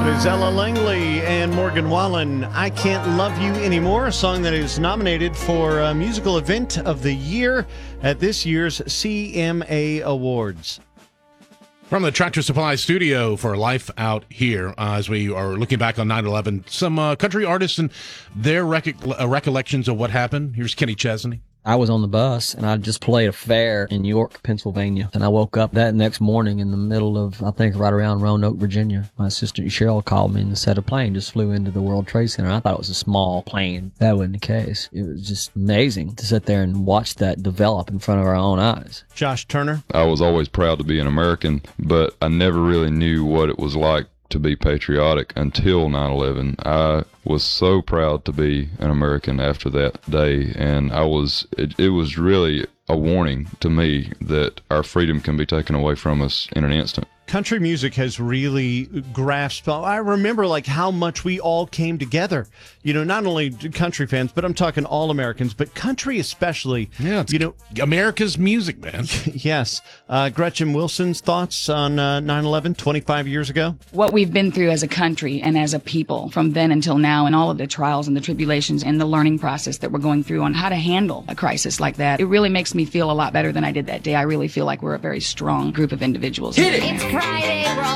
is Ella Langley and Morgan Wallen. I Can't Love You Anymore, a song that is nominated for Musical Event of the Year at this year's CMA Awards. From the Tractor Supply studio for Life Out Here, as we are looking back on 9/11, some country artists and their recollections of what happened. Here's Kenny Chesney. I was on the bus, and I just played a fair in York, Pennsylvania. And I woke up that next morning in the middle of, I think, right around Roanoke, Virginia. My sister Cheryl called me and said a plane just flew into the World Trade Center. I thought it was a small plane. That wasn't the case. It was just amazing to sit there and watch that develop in front of our own eyes. Josh Turner. I was always proud to be an American, but I never really knew what it was like to be patriotic until 9/11. I was so proud to be an American after that day, and it was really a warning to me that our freedom can be taken away from us in an instant. Country music has really grasped. I remember like how much we all came together. You know, not only country fans, but I'm talking all Americans, but country especially. Yeah, it's, you know, America's music, man. Yes. Gretchen Wilson's thoughts on 9/11, 25 years ago? What we've been through as a country and as a people from then until now, and all of the trials and the tribulations and the learning process that we're going through on how to handle a crisis like that, it really makes me feel a lot better than I did that day. I really feel like we're a very strong group of individuals. Hit it! It's Friday,